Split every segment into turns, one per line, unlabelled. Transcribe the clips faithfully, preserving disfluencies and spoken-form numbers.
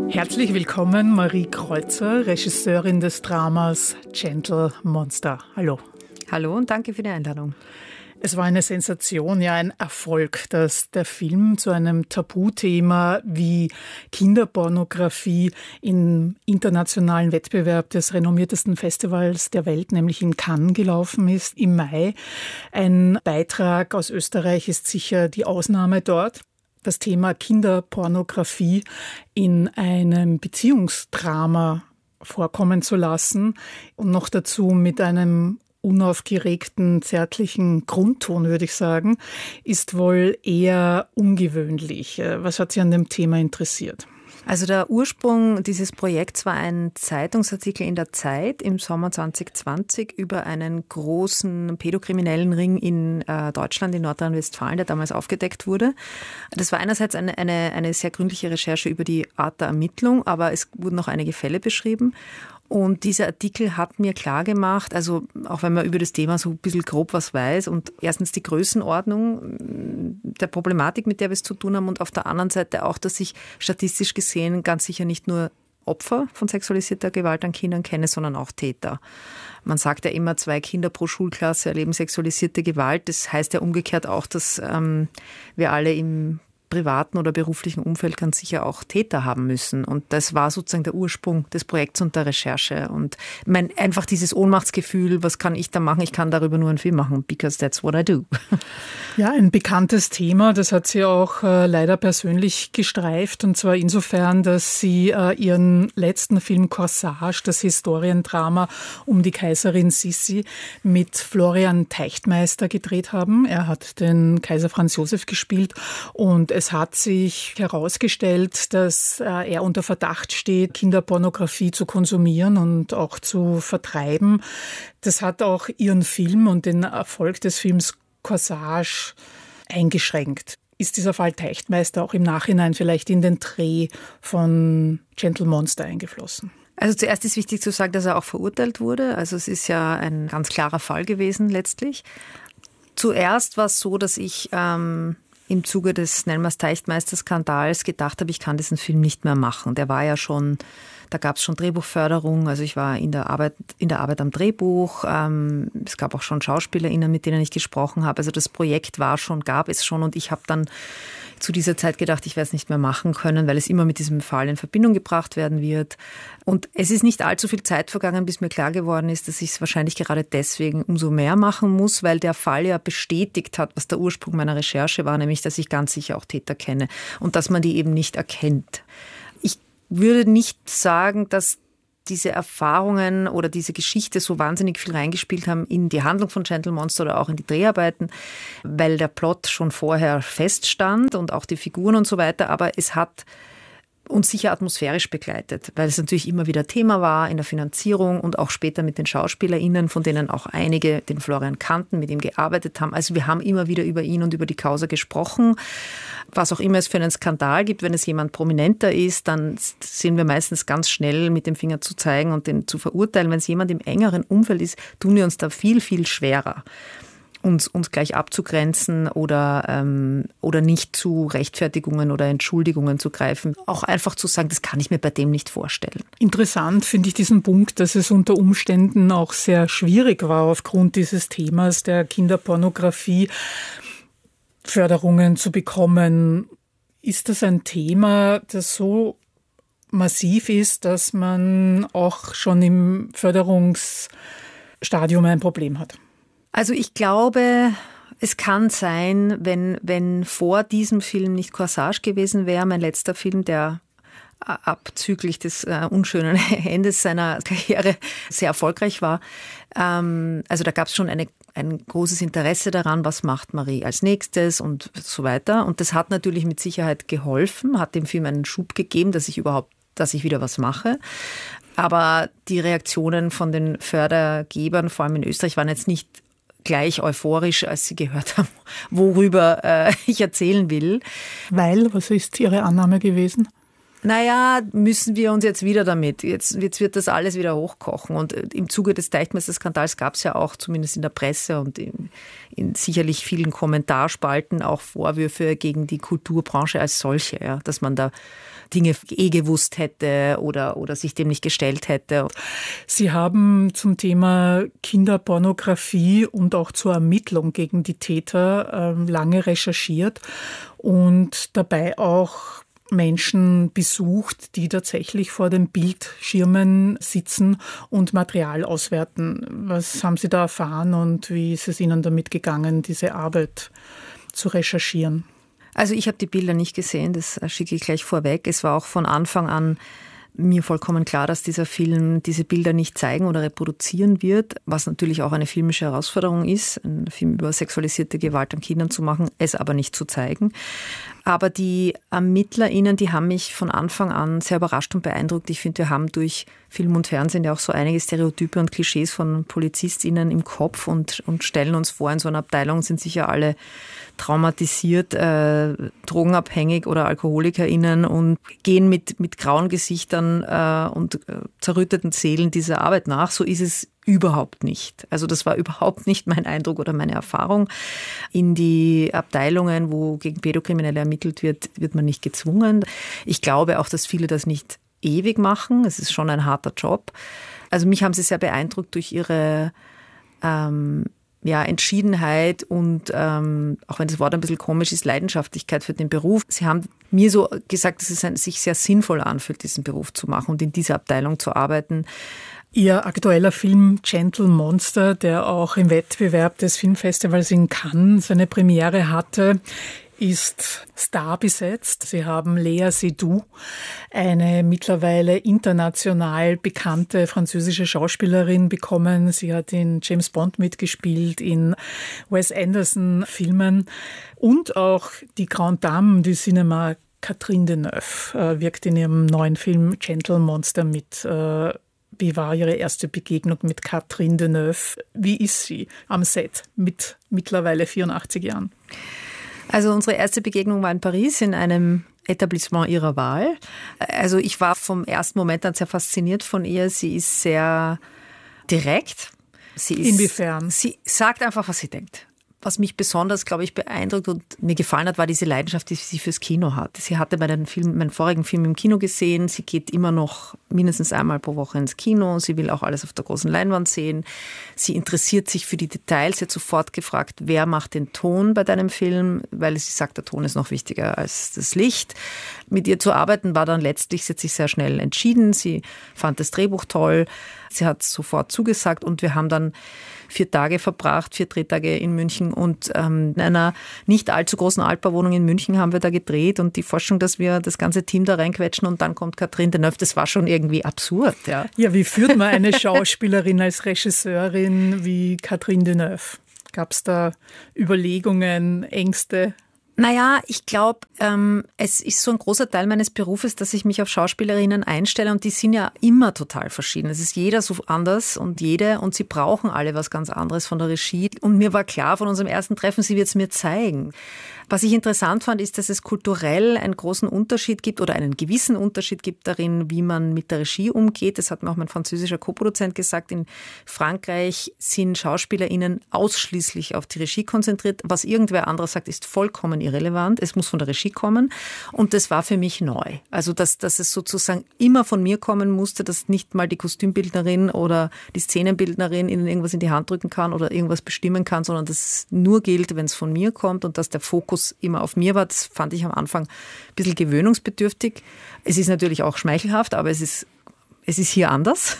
Herzlich willkommen, Marie Kreuzer, Regisseurin des Dramas Gentle Monster. Hallo.
Hallo und danke für die Einladung.
Es war eine Sensation, ja ein Erfolg, dass der Film zu einem Tabuthema wie Kinderpornografie im internationalen Wettbewerb des renommiertesten Festivals der Welt, nämlich in Cannes, gelaufen ist im Mai. Ein Beitrag aus Österreich ist sicher die Ausnahme dort. Das Thema Kinderpornografie in einem Beziehungsdrama vorkommen zu lassen und noch dazu mit einem unaufgeregten, zärtlichen Grundton, würde ich sagen, ist wohl eher ungewöhnlich. Was hat Sie an dem Thema interessiert?
Also der Ursprung dieses Projekts war ein Zeitungsartikel in der Zeit im Sommer zwanzig zwanzig über einen großen pädokriminellen Ring in äh, Deutschland, in Nordrhein-Westfalen, der damals aufgedeckt wurde. Das war einerseits eine, eine, eine sehr gründliche Recherche über die Art der Ermittlung, aber es wurden noch einige Fälle beschrieben. Und dieser Artikel hat mir klargemacht, also auch wenn man über das Thema so ein bisschen grob was weiß und erstens die Größenordnung der Problematik, mit der wir es zu tun haben und auf der anderen Seite auch, dass ich statistisch gesehen ganz sicher nicht nur Opfer von sexualisierter Gewalt an Kindern kenne, sondern auch Täter. Man sagt ja immer, zwei Kinder pro Schulklasse erleben sexualisierte Gewalt. Das heißt ja umgekehrt auch, dass ähm, wir alle im privaten oder beruflichen Umfeld ganz sicher auch Täter haben müssen. Und das war sozusagen der Ursprung des Projekts und der Recherche. Und mein, einfach dieses Ohnmachtsgefühl, was kann ich da machen? Ich kann darüber nur einen Film machen, because that's what I do.
Ja, ein bekanntes Thema, das hat sie auch äh, leider persönlich gestreift. Und zwar insofern, dass sie äh, ihren letzten Film Corsage, das Historiendrama um die Kaiserin Sissi, mit Florian Teichtmeister gedreht haben. Er hat den Kaiser Franz Josef gespielt und es hat sich herausgestellt, dass äh, er unter Verdacht steht, Kinderpornografie zu konsumieren und auch zu vertreiben. Das hat auch ihren Film und den Erfolg des Films Corsage eingeschränkt. Ist dieser Fall Teichtmeister auch im Nachhinein vielleicht in den Dreh von Gentle Monster eingeflossen?
Also zuerst ist wichtig zu sagen, dass er auch verurteilt wurde. Also es ist ja ein ganz klarer Fall gewesen letztlich. Zuerst war es so, dass ich ähm, im Zuge des Nelmers Teichtmeister-Skandals gedacht habe, ich kann diesen Film nicht mehr machen. Der war ja schon, da gab es schon Drehbuchförderung, also ich war in der Arbeit, in der Arbeit am Drehbuch. Ähm, es gab auch schon SchauspielerInnen, mit denen ich gesprochen habe. Also das Projekt war schon, gab es schon und ich habe dann zu dieser Zeit gedacht, ich werde es nicht mehr machen können, weil es immer mit diesem Fall in Verbindung gebracht werden wird. Und es ist nicht allzu viel Zeit vergangen, bis mir klar geworden ist, dass ich es wahrscheinlich gerade deswegen umso mehr machen muss, weil der Fall ja bestätigt hat, was der Ursprung meiner Recherche war, nämlich, dass ich ganz sicher auch Täter kenne und dass man die eben nicht erkennt. Ich würde nicht sagen, dass diese Erfahrungen oder diese Geschichte so wahnsinnig viel reingespielt haben in die Handlung von Gentle Monster oder auch in die Dreharbeiten, weil der Plot schon vorher feststand und auch die Figuren und so weiter, aber es hat uns sicher atmosphärisch begleitet, weil es natürlich immer wieder Thema war in der Finanzierung und auch später mit den SchauspielerInnen, von denen auch einige den Florian kannten, mit ihm gearbeitet haben. Also wir haben immer wieder über ihn und über die Causa gesprochen. Was auch immer es für einen Skandal gibt, wenn es jemand prominenter ist, dann sind wir meistens ganz schnell mit dem Finger zu zeigen und den zu verurteilen. Wenn es jemand im engeren Umfeld ist, tun wir uns da viel, viel schwerer, uns, uns gleich abzugrenzen oder, ähm, oder nicht zu Rechtfertigungen oder Entschuldigungen zu greifen. Auch einfach zu sagen, das kann ich mir bei dem nicht vorstellen.
Interessant finde ich diesen Punkt, dass es unter Umständen auch sehr schwierig war, aufgrund dieses Themas der Kinderpornografie Förderungen zu bekommen. Ist das ein Thema, das so massiv ist, dass man auch schon im Förderungsstadium ein Problem hat?
Also ich glaube, es kann sein, wenn, wenn vor diesem Film nicht Corsage gewesen wäre, mein letzter Film, der abzüglich des äh, unschönen Endes seiner Karriere sehr erfolgreich war. Ähm, also da gab es schon eine, ein großes Interesse daran, was macht Marie als nächstes und so weiter. Und das hat natürlich mit Sicherheit geholfen, hat dem Film einen Schub gegeben, dass ich überhaupt, dass ich wieder was mache. Aber die Reaktionen von den Fördergebern, vor allem in Österreich, waren jetzt nicht gleich euphorisch, als sie gehört haben, worüber äh, ich erzählen will.
Weil, was ist Ihre Annahme gewesen?
Naja, müssen wir uns jetzt wieder damit. Jetzt, jetzt wird das alles wieder hochkochen. Und im Zuge des Teichtmeister-Skandals gab es ja auch, zumindest in der Presse und in, in sicherlich vielen Kommentarspalten, auch Vorwürfe gegen die Kulturbranche als solche, ja, dass man da Dinge eh gewusst hätte oder, oder sich dem nicht gestellt hätte.
Sie haben zum Thema Kinderpornografie und auch zur Ermittlung gegen die Täter äh, lange recherchiert und dabei auch Menschen besucht, die tatsächlich vor den Bildschirmen sitzen und Material auswerten. Was haben Sie da erfahren und wie ist es Ihnen damit gegangen, diese Arbeit zu recherchieren?
Also ich habe die Bilder nicht gesehen, das schicke ich gleich vorweg. Es war auch von Anfang an mir vollkommen klar, dass dieser Film diese Bilder nicht zeigen oder reproduzieren wird, was natürlich auch eine filmische Herausforderung ist, einen Film über sexualisierte Gewalt an Kindern zu machen, es aber nicht zu zeigen. Aber die ErmittlerInnen, die haben mich von Anfang an sehr überrascht und beeindruckt. Ich finde, wir haben durch Film und Fernsehen ja auch so einige Stereotype und Klischees von PolizistInnen im Kopf und, und stellen uns vor, in so einer Abteilung sind sicher alle traumatisiert, äh, drogenabhängig oder AlkoholikerInnen und gehen mit, mit grauen Gesichtern äh, und äh, zerrütteten Seelen dieser Arbeit nach. So ist es überhaupt nicht. Also das war überhaupt nicht mein Eindruck oder meine Erfahrung. In die Abteilungen, wo gegen Pädokriminelle ermittelt wird, wird man nicht gezwungen. Ich glaube auch, dass viele das nicht ewig machen. Es ist schon ein harter Job. Also mich haben sie sehr beeindruckt durch ihre ähm, ja, Entschiedenheit und ähm, auch wenn das Wort ein bisschen komisch ist, Leidenschaftlichkeit für den Beruf. Sie haben mir so gesagt, dass es ein, sich sehr sinnvoll anfühlt, diesen Beruf zu machen und in dieser Abteilung zu arbeiten.
Ihr aktueller Film Gentle Monster, der auch im Wettbewerb des Filmfestivals in Cannes seine Premiere hatte, ist starbesetzt. Sie haben Léa Seydoux, eine mittlerweile international bekannte französische Schauspielerin, bekommen. Sie hat in James Bond mitgespielt, in Wes Anderson-Filmen und auch die Grande Dame du Cinéma, Catherine Deneuve, wirkt in ihrem neuen Film Gentle Monster mit. Wie war Ihre erste Begegnung mit Catherine Deneuve? Wie ist sie am Set mit mittlerweile vierundachtzig Jahren?
Also unsere erste Begegnung war in Paris in einem Etablissement ihrer Wahl. Also ich war vom ersten Moment an sehr fasziniert von ihr. Sie ist sehr direkt. Sie ist,
Inwiefern?
Sie sagt einfach, was sie denkt. Was mich besonders, glaube ich, beeindruckt und mir gefallen hat, war diese Leidenschaft, die sie fürs Kino hat. Sie hatte meinen, Film, meinen vorigen Film im Kino gesehen. Sie geht immer noch mindestens einmal pro Woche ins Kino. Sie will auch alles auf der großen Leinwand sehen. Sie interessiert sich für die Details. Sie hat sofort gefragt, wer macht den Ton bei deinem Film? Weil sie sagt, der Ton ist noch wichtiger als das Licht. Mit ihr zu arbeiten war dann letztlich, sie hat sich sehr schnell entschieden. Sie fand das Drehbuch toll. Sie hat sofort zugesagt und wir haben dann vier Tage verbracht, vier Drehtage in München und ähm, in einer nicht allzu großen Altbauwohnung in München haben wir da gedreht und die Forschung, dass wir das ganze Team da reinquetschen und dann kommt Catherine Deneuve, das war schon irgendwie absurd. Ja,
ja, wie führt man eine Schauspielerin als Regisseurin wie Catherine Deneuve? Gab es da Überlegungen, Ängste?
Naja, ich glaube, ähm, es ist so ein großer Teil meines Berufes, dass ich mich auf Schauspielerinnen einstelle und die sind ja immer total verschieden. Es ist jeder so anders und jede und sie brauchen alle was ganz anderes von der Regie. Und mir war klar von unserem ersten Treffen, sie wird es mir zeigen. Was ich interessant fand, ist, dass es kulturell einen großen Unterschied gibt oder einen gewissen Unterschied gibt darin, wie man mit der Regie umgeht. Das hat mir auch mein französischer Co-Produzent gesagt. In Frankreich sind SchauspielerInnen ausschließlich auf die Regie konzentriert. Was irgendwer anderes sagt, ist vollkommen irrelevant. Es muss von der Regie kommen. Und das war für mich neu. Also, dass, dass es sozusagen immer von mir kommen musste, dass nicht mal die Kostümbildnerin oder die Szenenbildnerin ihnen irgendwas in die Hand drücken kann oder irgendwas bestimmen kann, sondern dass es nur gilt, wenn es von mir kommt und dass der Fokus immer auf mir war. Das fand ich am Anfang ein bisschen gewöhnungsbedürftig. Es ist natürlich auch schmeichelhaft, aber es ist, es ist hier anders.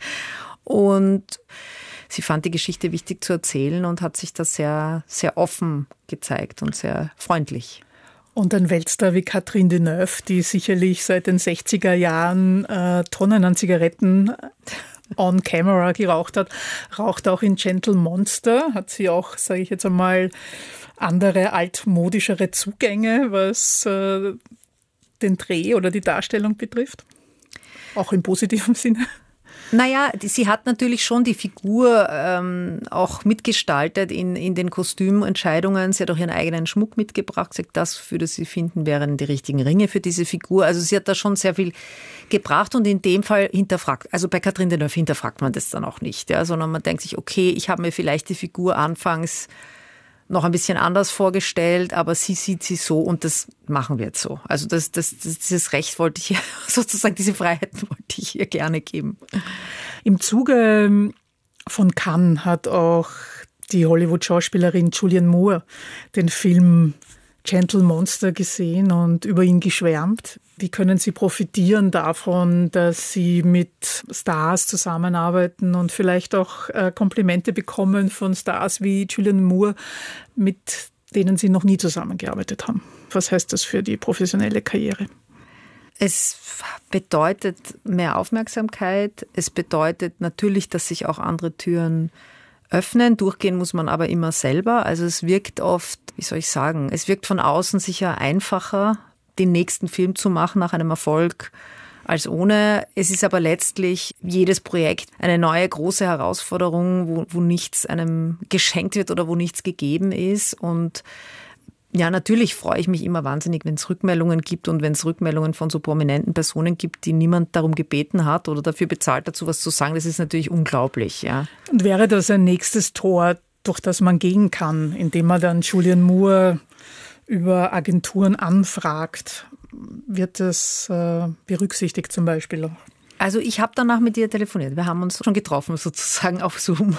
Und sie fand die Geschichte wichtig zu erzählen und hat sich da sehr, sehr offen gezeigt und sehr freundlich.
Und ein Weltstar wie Catherine Deneuve, die sicherlich seit den sechziger Jahren äh, Tonnen an Zigaretten on camera geraucht hat, raucht auch in Gentle Monster, hat sie auch, sage ich jetzt einmal, andere altmodischere Zugänge, was äh, den Dreh oder die Darstellung betrifft? Auch im positiven Sinne?
Naja, sie hat natürlich schon die Figur ähm, auch mitgestaltet in, in den Kostümentscheidungen. Sie hat auch ihren eigenen Schmuck mitgebracht, gesagt, das würde sie finden, wären die richtigen Ringe für diese Figur. Also sie hat da schon sehr viel gebracht und in dem Fall hinterfragt. Also bei Catherine Deneuve hinterfragt man das dann auch nicht, ja, sondern man denkt sich, okay, ich habe mir vielleicht die Figur anfangs noch ein bisschen anders vorgestellt, aber sie sieht sie so und das machen wir jetzt so. Also das, das, das, dieses Recht wollte ich ihr, sozusagen diese Freiheiten wollte ich ihr gerne geben.
Im Zuge von Cannes hat auch die Hollywood-Schauspielerin Julianne Moore den Film Gentle Monster gesehen und über ihn geschwärmt. Wie können Sie profitieren davon, dass Sie mit Stars zusammenarbeiten und vielleicht auch äh, Komplimente bekommen von Stars wie Julianne Moore, mit denen Sie noch nie zusammengearbeitet haben? Was heißt das für die professionelle Karriere?
Es bedeutet mehr Aufmerksamkeit. Es bedeutet natürlich, dass sich auch andere Türen öffnen. Durchgehen muss man aber immer selber. Also es wirkt oft, wie soll ich sagen, es wirkt von außen sicher einfacher, den nächsten Film zu machen nach einem Erfolg als ohne. Es ist aber letztlich jedes Projekt eine neue große Herausforderung, wo, wo nichts einem geschenkt wird oder wo nichts gegeben ist. Und ja, natürlich freue ich mich immer wahnsinnig, wenn es Rückmeldungen gibt und wenn es Rückmeldungen von so prominenten Personen gibt, die niemand darum gebeten hat oder dafür bezahlt, dazu was zu sagen. Das ist natürlich unglaublich, ja.
Und wäre das ein nächstes Tor, durch das man gehen kann, indem man dann Julianne Moore über Agenturen anfragt? Wird das äh, berücksichtigt zum Beispiel?
Also ich habe danach mit ihr telefoniert. Wir haben uns schon getroffen sozusagen auf Zoom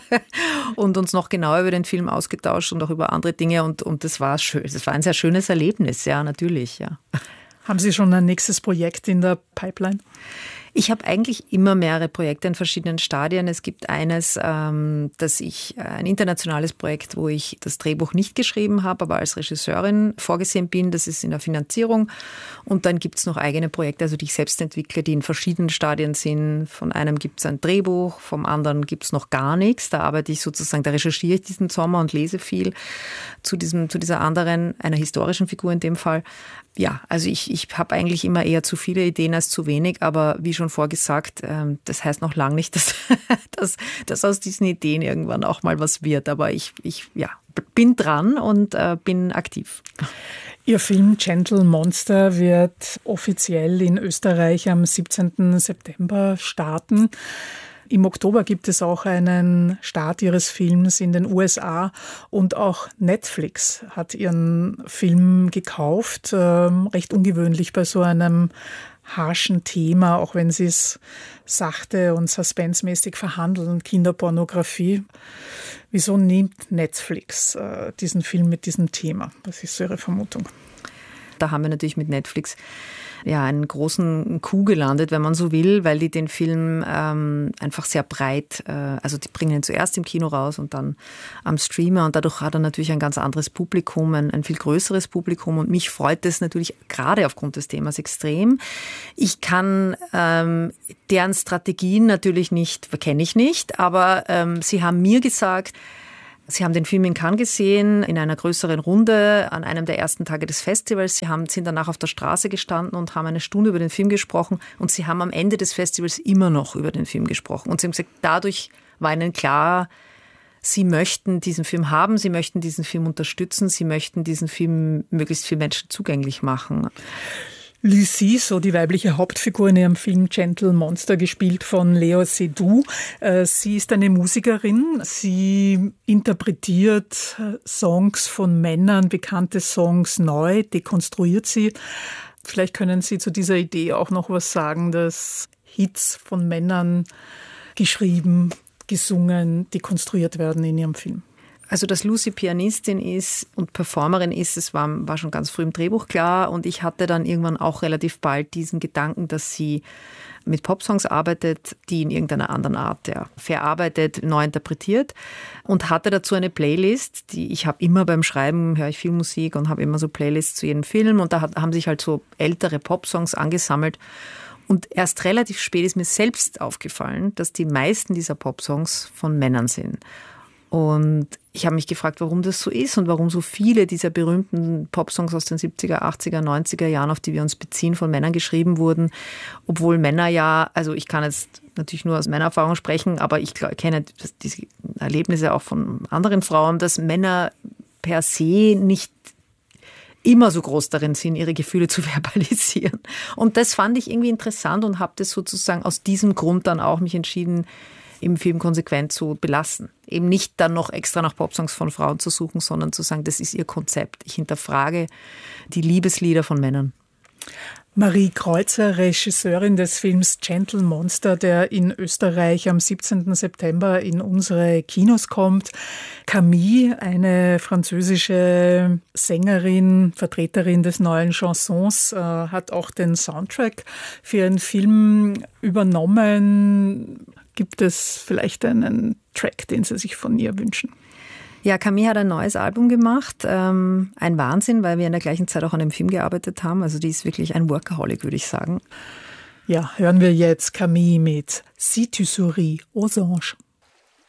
und uns noch genauer über den Film ausgetauscht und auch über andere Dinge und, und das war schön. Das war ein sehr schönes Erlebnis, ja, natürlich, ja.
Haben Sie schon ein nächstes Projekt in der Pipeline?
Ich habe eigentlich immer mehrere Projekte in verschiedenen Stadien. Es gibt eines, ähm, dass ich ein internationales Projekt, wo ich das Drehbuch nicht geschrieben habe, aber als Regisseurin vorgesehen bin. Das ist in der Finanzierung. Und dann gibt es noch eigene Projekte, also die ich selbst entwickle, die in verschiedenen Stadien sind. Von einem gibt es ein Drehbuch, vom anderen gibt es noch gar nichts. Da arbeite ich sozusagen, da recherchiere ich diesen Sommer und lese viel zu diesem, zu dieser anderen, einer historischen Figur in dem Fall. Ja, also ich, ich habe eigentlich immer eher zu viele Ideen als zu wenig, aber wie schon vorgesagt, das heißt noch lange nicht, dass, dass, dass aus diesen Ideen irgendwann auch mal was wird. Aber ich, ich ja, bin dran und äh, bin aktiv.
Ihr Film Gentle Monster wird offiziell in Österreich am siebzehnten September starten. Im Oktober gibt es auch einen Start Ihres Films in den U S A und auch Netflix hat Ihren Film gekauft. Ähm, recht ungewöhnlich bei so einem harschen Thema, auch wenn Sie es sachte und suspensemäßig verhandeln, Kinderpornografie. Wieso nimmt Netflix äh, diesen Film mit diesem Thema? Was ist so Ihre Vermutung?
Da haben wir natürlich mit Netflix ja einen großen Coup gelandet, wenn man so will, weil die den Film ähm, einfach sehr breit, äh, also die bringen ihn zuerst im Kino raus und dann am Streamer und dadurch hat er natürlich ein ganz anderes Publikum, ein, ein viel größeres Publikum und mich freut das natürlich gerade aufgrund des Themas extrem. Ich kann ähm, deren Strategien natürlich nicht, kenne ich nicht, aber ähm, sie haben mir gesagt, Sie haben den Film in Cannes gesehen, in einer größeren Runde, an einem der ersten Tage des Festivals. Sie haben, sind danach auf der Straße gestanden und haben eine Stunde über den Film gesprochen. Und Sie haben am Ende des Festivals immer noch über den Film gesprochen. Und Sie haben gesagt, dadurch war Ihnen klar, Sie möchten diesen Film haben, Sie möchten diesen Film unterstützen, Sie möchten diesen Film möglichst vielen Menschen zugänglich machen.
Lucie, so die weibliche Hauptfigur in ihrem Film Gentle Monster, gespielt von Léa Seydoux. Sie ist eine Musikerin. Sie interpretiert Songs von Männern, bekannte Songs neu, dekonstruiert sie. Vielleicht können Sie zu dieser Idee auch noch was sagen, dass Hits von Männern geschrieben, gesungen, dekonstruiert werden in Ihrem Film.
Also, dass Lucy Pianistin ist und Performerin ist, das war, war schon ganz früh im Drehbuch klar. Und ich hatte dann irgendwann auch relativ bald diesen Gedanken, dass sie mit Popsongs arbeitet, die in irgendeiner anderen Art ja, verarbeitet, neu interpretiert. Und hatte dazu eine Playlist, die ich habe immer beim Schreiben, höre ich viel Musik und habe immer so Playlists zu jedem Film. Und da hat, haben sich halt so ältere Popsongs angesammelt. Und erst relativ spät ist mir selbst aufgefallen, dass die meisten dieser Popsongs von Männern sind. Und ich habe mich gefragt, warum das so ist und warum so viele dieser berühmten Popsongs aus den siebziger, achtziger, neunziger Jahren, auf die wir uns beziehen, von Männern geschrieben wurden, obwohl Männer ja, also ich kann jetzt natürlich nur aus meiner Erfahrung sprechen, aber ich kenne diese Erlebnisse auch von anderen Frauen, dass Männer per se nicht immer so groß darin sind, ihre Gefühle zu verbalisieren. Und das fand ich irgendwie interessant und habe das sozusagen aus diesem Grund dann auch mich entschieden, im Film konsequent zu belassen. Eben nicht dann noch extra nach Popsongs von Frauen zu suchen, sondern zu sagen, das ist ihr Konzept. Ich hinterfrage die Liebeslieder von Männern.
Marie Kreuzer, Regisseurin des Films Gentle Monster, der in Österreich am siebzehnten September in unsere Kinos kommt. Camille, eine französische Sängerin, Vertreterin des neuen Chansons, hat auch den Soundtrack für ihren Film übernommen. Gibt es vielleicht einen Track, den Sie sich von ihr wünschen?
Ja, Camille hat ein neues Album gemacht. Ähm, ein Wahnsinn, weil wir in der gleichen Zeit auch an dem Film gearbeitet haben. Also die ist wirklich ein Workaholic, würde ich sagen.
Ja, hören wir jetzt Camille mit Si tu souris aux anges.